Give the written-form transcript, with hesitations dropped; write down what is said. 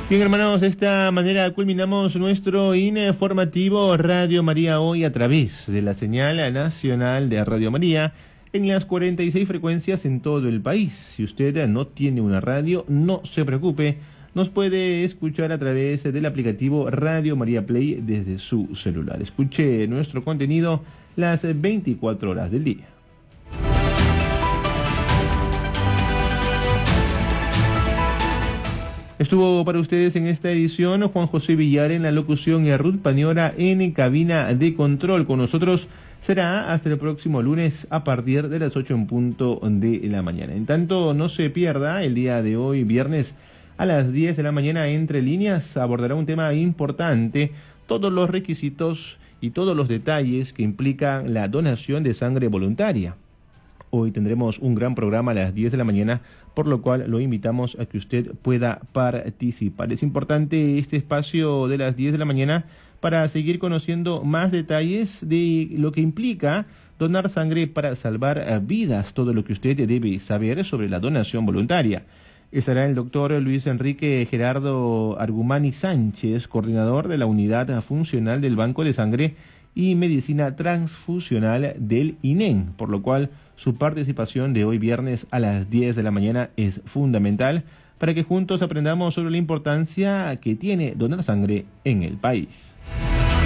Bien, hermanos, de esta manera culminamos nuestro informativo Radio María hoy a través de la señal nacional de Radio María en las 46 frecuencias en todo el país. Si usted no tiene una radio, no se preocupe, nos puede escuchar a través del aplicativo Radio María Play desde su celular. Escuche nuestro contenido las 24 horas del día. Estuvo para ustedes en esta edición Juan José Villar en la locución y a Ruth Paniora en cabina de control. Con nosotros será hasta el próximo lunes a partir de las 8 en punto de la mañana. En tanto, no se pierda el día de hoy, viernes, a las 10 de la mañana, Entre Líneas abordará un tema importante, todos los requisitos y todos los detalles que implican la donación de sangre voluntaria. Hoy tendremos un gran programa a las 10 de la mañana, por lo cual lo invitamos a que usted pueda participar. Es importante este espacio de las 10 de la mañana para seguir conociendo más detalles de lo que implica donar sangre para salvar vidas, todo lo que usted debe saber sobre la donación voluntaria. Estará el doctor Luis Enrique Gerardo Argumani Sánchez, coordinador de la Unidad Funcional del Banco de Sangre y Medicina Transfusional del INEN, por lo cual su participación de hoy viernes a las 10 de la mañana es fundamental para que juntos aprendamos sobre la importancia que tiene donar sangre en el país.